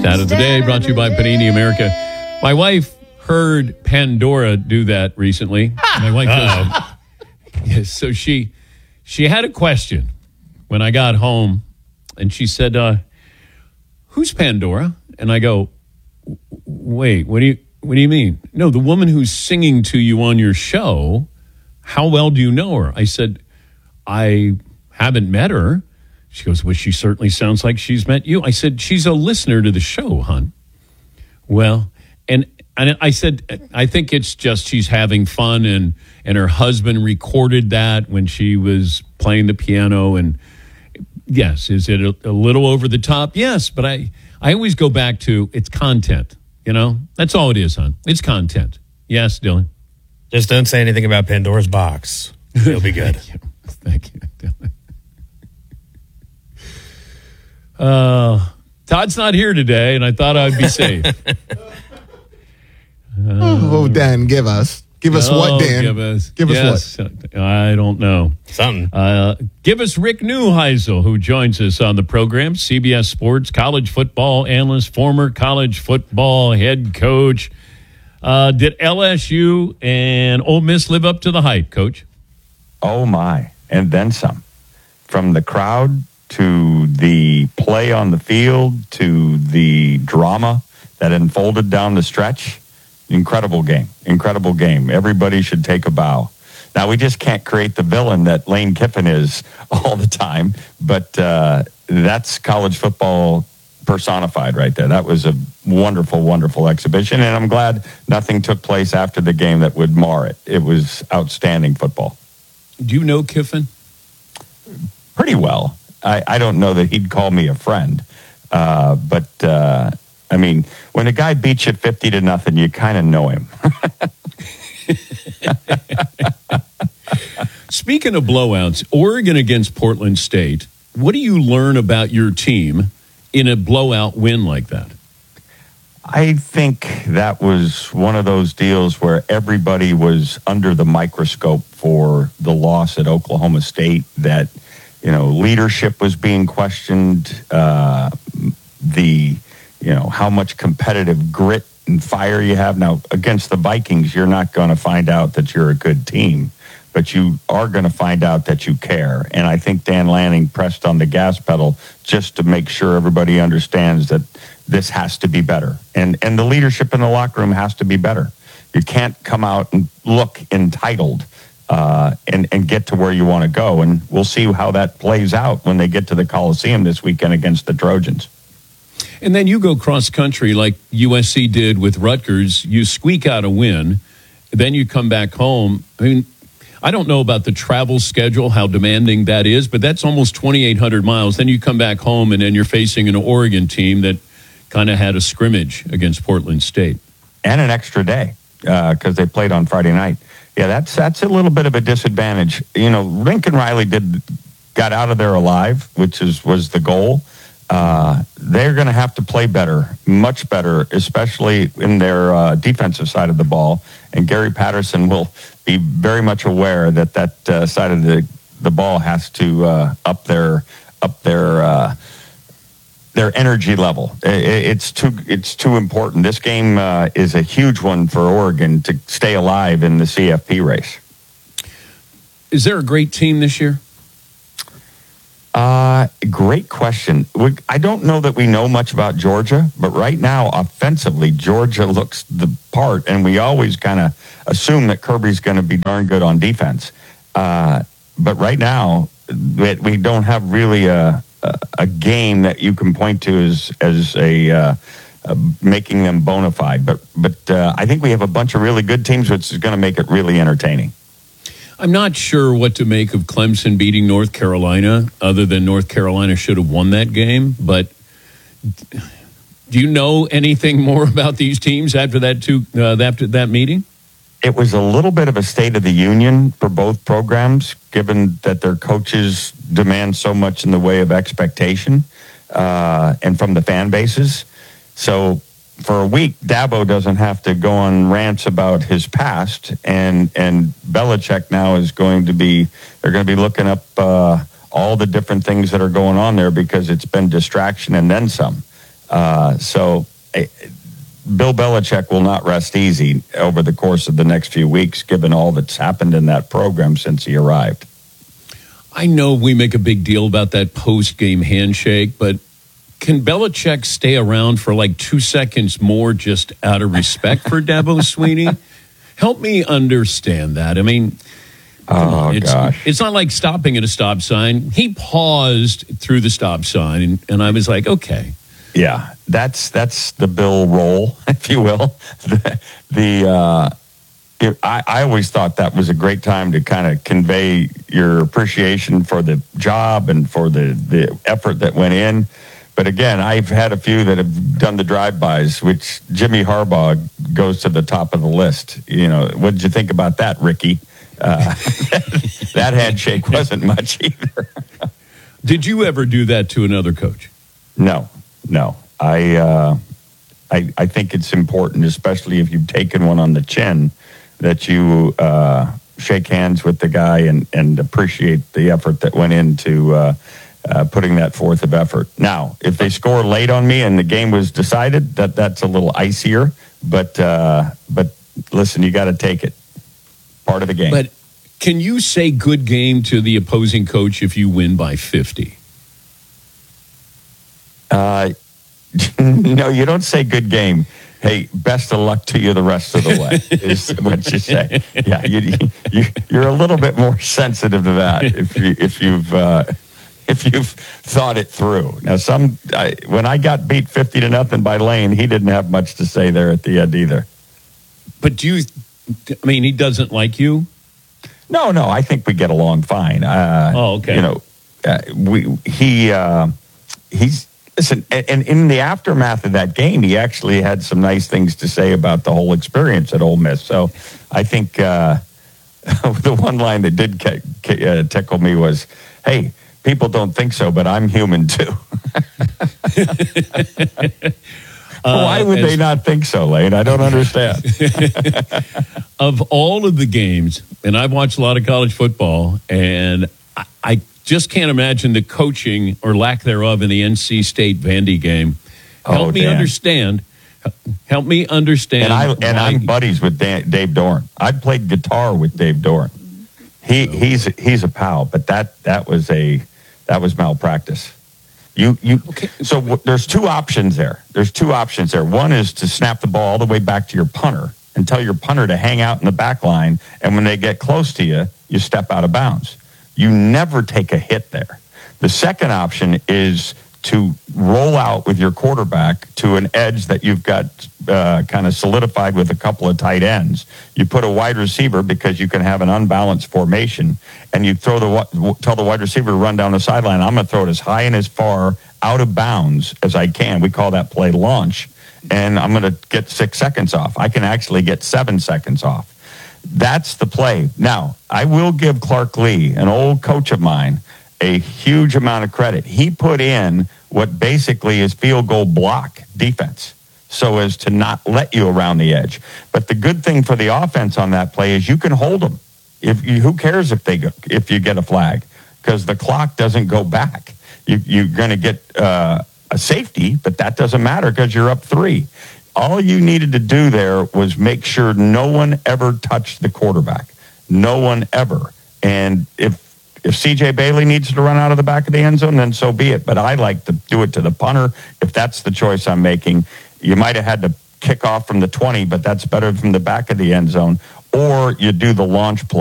Stat of the day brought to you by Panini America. My wife heard Pandora do that recently. My wife yes, so she had a question when I got home, and she said, "Who's Pandora?" And I go, "Wait, what do you mean?" "No, the woman who's singing to you on your show. How well do you know her?" I said, "I haven't met her." She goes, "Well, she certainly sounds like she's met you." I said, "She's a listener to the show, hon." Well, and I said, "I think it's just she's having fun, and her husband recorded that when she was playing the piano. And yes, is it a little over the top? Yes, but I always go back to it's content. You know, that's all it is, hon. It's content." Yes, Dylan. Just don't say anything about Pandora's box. It'll be good. Thank you, Dylan. Todd's not here today, and I thought I'd be safe. Dan, give us what, Dan? Give us what? I don't know. Something. Give us Rick Neuheisel, who joins us on the program. CBS Sports college football analyst, former college football head coach. Did LSU and Ole Miss live up to the hype, Coach? Oh, my. And then some. From the crowd to the play on the field to the drama that unfolded down the stretch. Incredible game. Everybody should take a bow. Now, we just can't create the villain that Lane Kiffin is all the time, but that's college football personified right there. That was a wonderful, wonderful exhibition, and I'm glad nothing took place after the game that would mar it. It was outstanding football. Do you know Kiffin? Pretty well. I don't know that he'd call me a friend, but I mean, when a guy beats you 50-0, you kind of know him. Speaking of blowouts, Oregon against Portland State, what do you learn about your team in a blowout win like that? I think that was one of those deals where everybody was under the microscope for the loss at Oklahoma State, that, you know, leadership was being questioned, how much competitive grit and fire you have. Now, against the Vikings, you're not going to find out that you're a good team, but you are going to find out that you care. And I think Dan Lanning pressed on the gas pedal just to make sure everybody understands that this has to be better. And the leadership in the locker room has to be better. You can't come out and look entitled and get to where you want to go. And we'll see how that plays out when they get to the Coliseum this weekend against the Trojans. And then you go cross-country like USC did with Rutgers. You squeak out a win. Then you come back home. I mean, I don't know about the travel schedule, how demanding that is, but that's almost 2,800 miles. Then you come back home, and then you're facing an Oregon team that kind of had a scrimmage against Portland State. And an extra day because they played on Friday night. Yeah, that's a little bit of a disadvantage. You know, Lincoln Riley got out of there alive, which was the goal. They're going to have to play better, much better, especially in their defensive side of the ball. And Gary Patterson will be very much aware that side of the ball has to up their energy level. It's too important. This game is a huge one for Oregon to stay alive in the CFP race. Is there a great team this year? Great question. I don't know that we know much about Georgia, but right now, offensively, Georgia looks the part, and we always kind of assume that Kirby's going to be darn good on defense. But right now, we don't have really a game that you can point to as a making them bona fide. But I think we have a bunch of really good teams, which is going to make it really entertaining. I'm not sure what to make of Clemson beating North Carolina, other than North Carolina should have won that game. But do you know anything more about these teams after that meeting? It was a little bit of a state of the union for both programs, given that their coaches demand so much in the way of expectation and from the fan bases. So for a week, Dabo doesn't have to go on rants about his past, and Belichick now is going to be looking up all the different things that are going on there because it's been distraction and then some. So Bill Belichick will not rest easy over the course of the next few weeks, given all that's happened in that program since he arrived. I know we make a big deal about that post-game handshake, but can Belichick stay around for like 2 seconds more just out of respect for Dabo Swinney? Help me understand that. I mean, it's not like stopping at a stop sign. He paused through the stop sign, and I was like, okay. Yeah, that's the Bill role, if you will. I always thought that was a great time to kind of convey your appreciation for the job and for the effort that went in. But again, I've had a few that have done the drive-bys, which Jimmy Harbaugh goes to the top of the list. You know, what did you think about that, Ricky? That handshake wasn't much either. Did you ever do that to another coach? No. I think it's important, especially if you've taken one on the chin, that you shake hands with the guy and appreciate the effort that went into putting that forth of effort. Now, if they score late on me and the game was decided, that's a little icier. But listen, you got to take it. Part of the game. But can you say good game to the opposing coach if you win by 50? No, you don't say good game. Hey, best of luck to you the rest of the way, is what you say. Yeah, you're a little bit more sensitive to that if you've thought it through. Now, when I got beat 50-0 by Lane, he didn't have much to say there at the end either. But he doesn't like you? No, I think we get along fine. Okay. You know, he's. Listen, and in the aftermath of that game, he actually had some nice things to say about the whole experience at Ole Miss. So I think the one line that did tickle me was, hey, people don't think so, but I'm human too. Why would they not think so, Lane? I don't understand. Of all of the games, and I've watched a lot of college football, and I just can't imagine the coaching or lack thereof in the NC State Vandy game. Help me understand. And I'm buddies with Dave Doran. I played guitar with Dave Doran. He's a pal, but that was malpractice. Okay. So there's two options there. One is to snap the ball all the way back to your punter and tell your punter to hang out in the back line, and when they get close to you, you step out of bounds. You never take a hit there. The second option is to roll out with your quarterback to an edge that you've got kind of solidified with a couple of tight ends. You put a wide receiver because you can have an unbalanced formation, and you tell the wide receiver to run down the sideline. I'm going to throw it as high and as far out of bounds as I can. We call that play launch, and I'm going to get 6 seconds off. I can actually get 7 seconds off. That's the play. Now, I will give Clark Lee, an old coach of mine, a huge amount of credit. He put in what basically is field goal block defense so as to not let you around the edge. But the good thing for the offense on that play is you can hold them. Who cares if you get a flag? Because the clock doesn't go back. You're going to get a safety, but that doesn't matter because you're up 3. All you needed to do there was make sure no one ever touched the quarterback. No one ever. And if C.J. Bailey needs to run out of the back of the end zone, then so be it. But I like to do it to the punter. If that's the choice I'm making, you might have had to kick off from the 20, but that's better from the back of the end zone. Or you do the launch play.